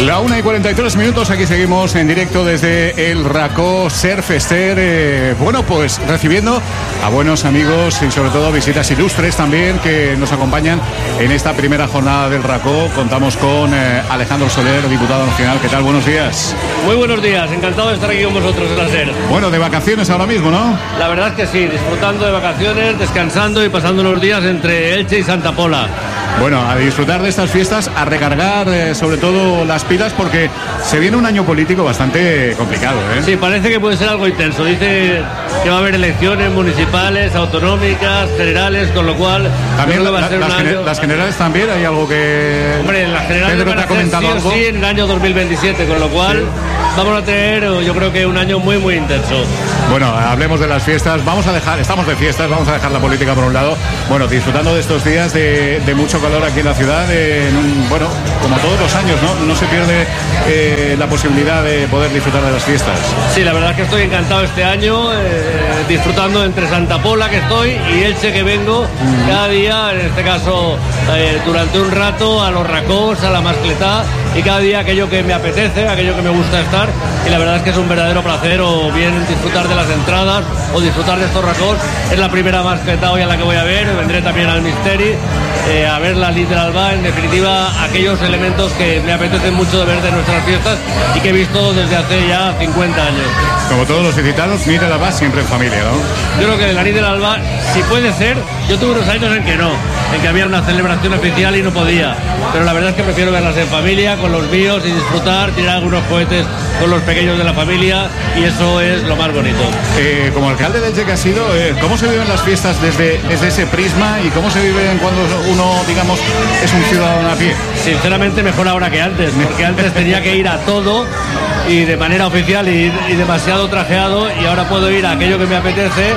La 1:43, aquí seguimos en directo desde el Racó Surfester. Bueno, pues recibiendo a buenos amigos y sobre todo visitas ilustres también que nos acompañan en esta primera jornada del Racó. Contamos con Alejandro Soler, diputado nacional. ¿Qué tal? Buenos días. Muy buenos días, encantado de estar aquí con vosotros en la SER. Bueno, de vacaciones ahora mismo, ¿no? La verdad es que sí, disfrutando de vacaciones, descansando y pasando unos días entre Elche y Santa Pola. Bueno, a disfrutar de estas fiestas, a recargar sobre todo las pilas porque se viene un año político bastante complicado, ¿eh? Sí, parece que puede ser algo intenso. Dice que va a haber elecciones municipales, autonómicas, generales, con lo cual... También las generales también, hay algo que... Hombre, las generales Pedro te ha comentado algo. Sí, en el año 2027, con lo cual sí, vamos a tener, yo creo que un año muy, muy intenso. Bueno, hablemos de las fiestas. Estamos de fiestas, vamos a dejar la política por un lado. Bueno, disfrutando de estos días de mucho calor aquí en la ciudad. Bueno, como todos los años, no se pierde la posibilidad de poder disfrutar de las fiestas. Sí, la verdad es que estoy encantado este año, disfrutando entre Santa Pola, que estoy, y Elche, que vengo cada día, en este caso durante un rato, a los Racós, a la Mascletá, y cada día aquello que me apetece, aquello que me gusta estar, y la verdad es que es un verdadero placer, o bien disfrutar de las entradas o disfrutar de estos Racós. Es la primera Mascletá hoy a la que voy a ver, vendré también al Misteri, a ver la Nit de l'Alba, en definitiva aquellos elementos que me apetecen mucho de ver de nuestras fiestas y que he visto desde hace ya 50 años. Como todos los visitados, Nit de l'Alba siempre en familia, ¿no? Yo creo que la Nit de l'Alba, si puede ser, yo tuve unos años en que había una celebración oficial y no podía, pero la verdad es que prefiero verlas en familia, con los míos, y disfrutar, tirar algunos cohetes con los pequeños de la familia, y eso es lo más bonito. Como alcalde de Elche que ha sido, ¿cómo se viven las fiestas desde ese prisma y cómo se viven cuando uno, digamos, es un ciudadano a pie? Sinceramente mejor ahora que antes, porque antes tenía que ir a todo y de manera oficial y demasiado trajeado, y ahora puedo ir a aquello que me apetece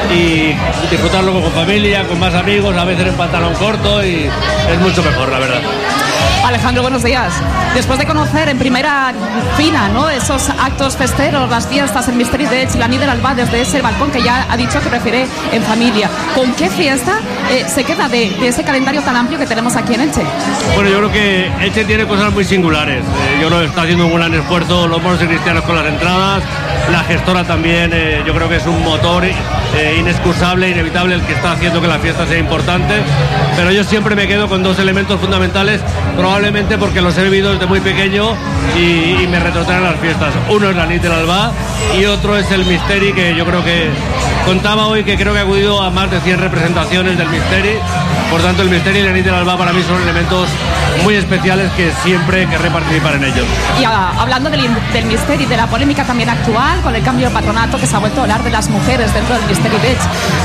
y disfrutarlo con familia, con más amigos, a veces en pantalón corto, y es mucho mejor, la verdad. Alejandro, buenos días. Después de conocer en primera fila, ¿no?, esos actos festeros, las fiestas, el Misteri de Elche y la Nit de l'Alba desde ese balcón que ya ha dicho que prefiere en familia, ¿con qué fiesta se queda de ese calendario tan amplio que tenemos aquí en Elche? Bueno, yo creo que Elche tiene cosas muy singulares. Yo creo que está haciendo un gran esfuerzo los moros y cristianos con las entradas. La gestora también, yo creo que es un motor inexcusable, inevitable, el que está haciendo que la fiesta sea importante. Pero yo siempre me quedo con dos elementos fundamentales, probablemente porque los he vivido desde muy pequeño y me retrotraen las fiestas. Uno es la Nit de l'Alba y otro es el Misteri, que yo creo que contaba hoy que creo que ha acudido a más de 100 representaciones del Misteri. Por tanto, el Misteri y la Nit de l'Alba para mí son elementos muy especiales que siempre querré participar en ellos. Y hablando del Misteri, de la polémica también actual con el cambio de patronato, que se ha vuelto a hablar de las mujeres dentro del Misteri de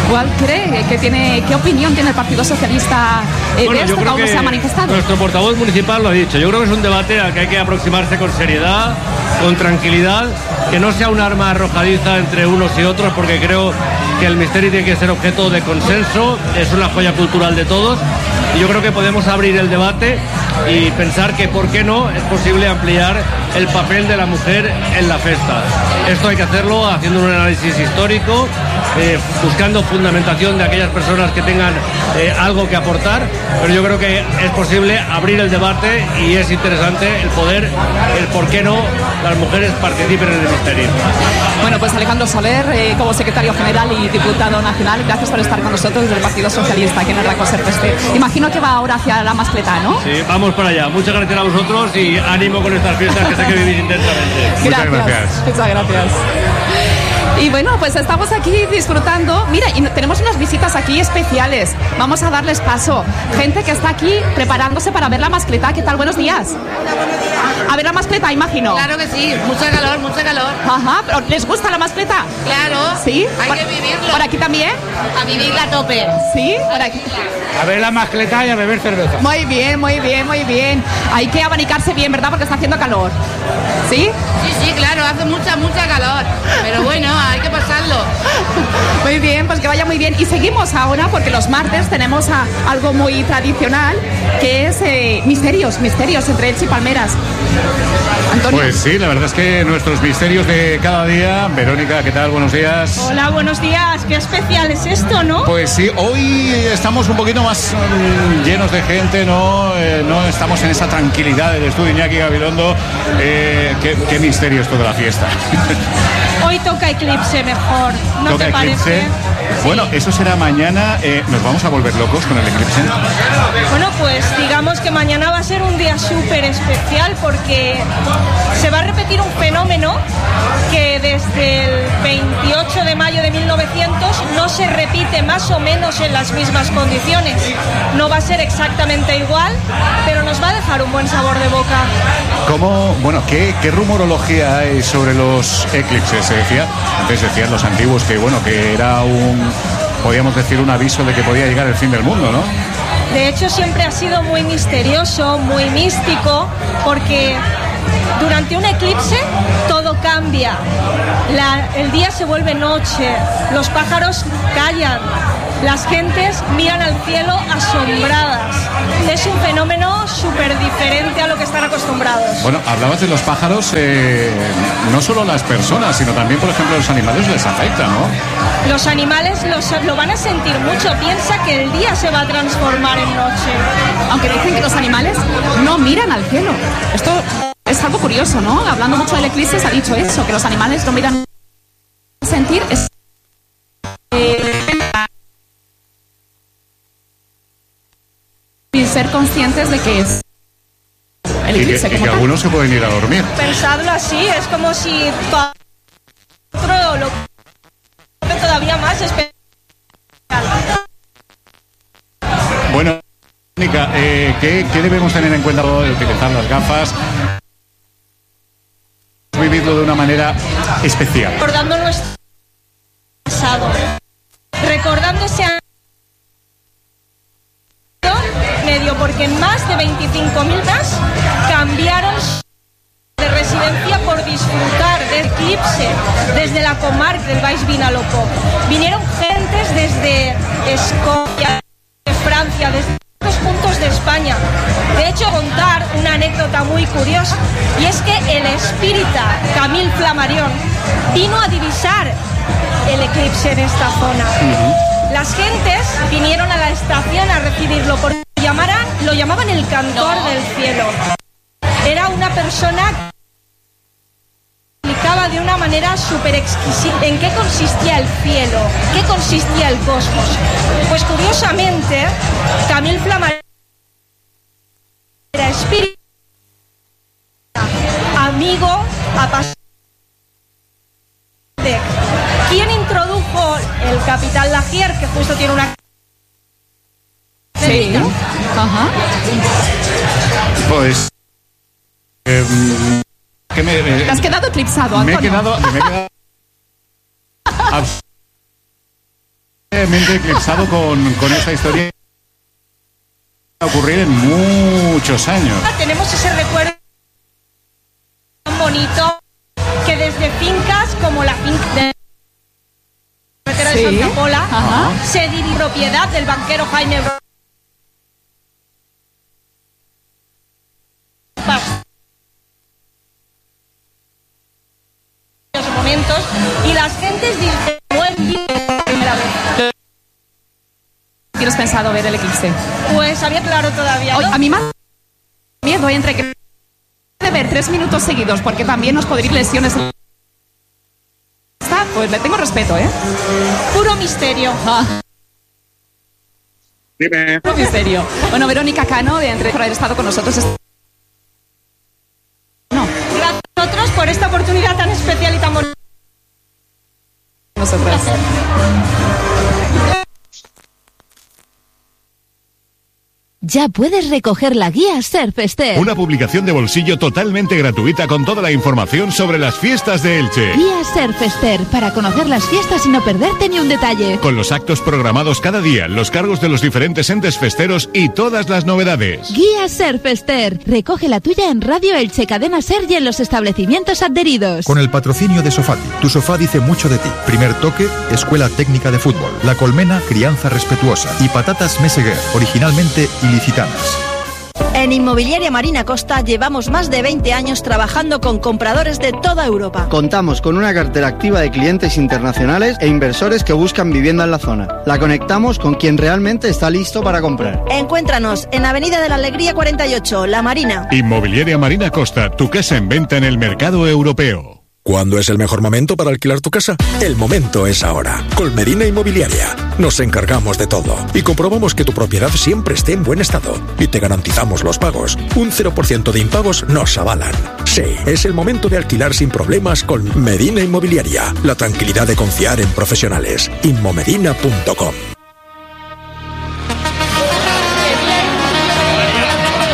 Elche, qué opinión tiene el Partido Socialista de esto? ¿Cómo se ha manifestado? Nuestro portavoz municipal lo ha dicho. Yo creo que es un debate al que hay que aproximarse con seriedad, con tranquilidad, que no sea un arma arrojadiza entre unos y otros, porque creo que el Misteri tiene que ser objeto de consenso, es una joya cultural de todos, y yo creo que podemos abrir el debate y pensar que, ¿por qué no?, es posible ampliar el papel de la mujer en la fiesta. Esto hay que hacerlo haciendo un análisis histórico, buscando fundamentación de aquellas personas que tengan algo que aportar, pero yo creo que es posible abrir el debate y es interesante el por qué no las mujeres participen en el Misteri. Bueno, pues Alejandro Soler, como secretario general y diputado nacional, gracias por estar con nosotros desde el Partido Socialista aquí en el Racó Surfester. Imagino que va ahora hacia la Mascletá, ¿no? Sí, vamos para allá. Muchas gracias a vosotros y ánimo con estas fiestas que sé que vivís intensamente. Muchas gracias. Muchas gracias. Y bueno, pues estamos aquí disfrutando. Mira, y tenemos unas visitas aquí especiales. Vamos a darles paso. Gente que está aquí preparándose para ver la Mascletá. ¿Qué tal? Buenos días. Hola, buenos días. A ver la Mascletá, imagino. Claro que sí, mucha calor, mucha calor. Ajá, ¿pero les gusta la Mascletá? Claro. ¿Sí? Hay que vivirlo. ¿Por aquí también? A vivirla a tope. ¿Sí? Por aquí. A ver la Mascletá y a beber cerveza. Muy bien, muy bien, muy bien. Hay que abanicarse bien, ¿verdad? Porque está haciendo calor. ¿Sí? Sí, claro, hace mucha calor. Pero bueno, hay que pasarlo. Muy bien, pues que vaya muy bien. Y seguimos ahora porque los martes tenemos algo muy tradicional que es misterios entre Elche y Palmeras. Antonio. Pues sí, la verdad es que nuestros misterios de cada día. Verónica, ¿qué tal? Buenos días. Hola, buenos días. Qué especial es esto, ¿no? Pues sí, hoy estamos un poquito más llenos de gente, ¿no? No estamos en esa tranquilidad del estudio. Iñaki Gabilondo, ¿qué misterio esto de la fiesta? Hoy toca eclipse mejor, ¿no ¿Toca te eclipse? parece? Bueno, eso será mañana. ¿Nos vamos a volver locos con el eclipse? Bueno, pues digamos que mañana va a ser un día súper especial porque se va a repetir un fenómeno que desde el 28 de mayo de 1900 no se repite más o menos en las mismas condiciones. No va a ser exactamente igual, pero nos va a dejar un buen sabor de boca. ¿Qué rumorología hay sobre los eclipses? Se decía, antes decían los antiguos que era podríamos decir, un aviso de que podía llegar el fin del mundo, ¿no? De hecho, siempre ha sido muy misterioso, muy místico, porque durante un eclipse todo cambia. El día se vuelve noche, los pájaros callan, las gentes miran al cielo asombradas. Es un fenómeno súper diferente a lo que están acostumbrados. Bueno, hablabas de los pájaros, no solo las personas, sino también, por ejemplo, los animales les afecta, ¿no? Los animales lo van a sentir mucho. Piensa que el día se va a transformar en noche. Aunque dicen que los animales no miran al cielo. Esto es algo curioso, ¿no? Hablando mucho del eclipse se ha dicho eso, que los animales no miran a sentir. Sin ser conscientes de que es el eclipse. Y que algunos se pueden ir a dormir. Pensadlo así, es como si otro lo todavía más especial. Bueno, Mónica, ¿qué debemos tener en cuenta de utilizar las gafas? Vivirlo de una manera especial. Recordando nuestro pasado, recordando ese año medio, porque en más de 25.000 más cambiaron de residencia por disfrutar del eclipse desde la comarca del Baix Vinalopó. Vinieron gentes desde Escocia, de Francia, desde otros puntos de España. De hecho, contar una anécdota muy curiosa, y es que el espírita Camil Flammarion vino a divisar el eclipse en esta zona. Las gentes vinieron a la estación a recibirlo porque lo llamaban el cantor del cielo. Era una persona que explicaba de una manera súper exquisita en qué consistía el cielo, qué consistía el cosmos. Pues curiosamente, Camil Flammarion era espíritu, amigo, apasionado. ¿Quién introdujo el capitán Lagier, que justo tiene una... Sí. Ajá. Pues... Te has quedado eclipsado, Antonio. Me he quedado absolutamente eclipsado con esa historia que va a ocurrir en muchos años. Tenemos ese recuerdo tan bonito que desde fincas como la finca de Santa Pola se dirige propiedad del banquero Jaime momentos, y las gentes dicen buen día primera vez. ¿Tienes pensado ver el eclipse? Pues había claro todavía, ¿no? Oye, a mí más miedo entre que de ver 3 minutos seguidos, porque también nos podría ir lesiones. Pues le tengo respeto, ¿eh? Puro misterio. Dime. Puro misterio. Bueno, Verónica Cano, por haber estado con nosotros. Gracias a nosotros por esta oportunidad tan especial y tan bonita. Nosotras. Ya puedes recoger la guía Surfester. Una publicación de bolsillo totalmente gratuita con toda la información sobre las fiestas de Elche. Guía Surfester, para conocer las fiestas y no perderte ni un detalle. Con los actos programados cada día, los cargos de los diferentes entes festeros y todas las novedades. Guía Surfester. Recoge la tuya en Radio Elche, Cadena Ser y en los establecimientos adheridos. Con el patrocinio de Sofati. Tu sofá dice mucho de ti. Primer toque, Escuela Técnica de Fútbol. La Colmena, crianza respetuosa. Y patatas Meseguer, originalmente ilicitanas. En Inmobiliaria Marina Costa llevamos más de 20 años trabajando con compradores de toda Europa. Contamos con una cartera activa de clientes internacionales e inversores que buscan vivienda en la zona. La conectamos con quien realmente está listo para comprar. Encuéntranos en Avenida de la Alegría 48, La Marina. Inmobiliaria Marina Costa, tu casa en venta en el mercado europeo. ¿Cuándo es el mejor momento para alquilar tu casa? El momento es ahora. Con Medina Inmobiliaria nos encargamos de todo y comprobamos que tu propiedad siempre esté en buen estado y te garantizamos los pagos. Un 0% de impagos nos avalan. Sí, es el momento de alquilar sin problemas con Medina Inmobiliaria. La tranquilidad de confiar en profesionales. Inmomedina.com.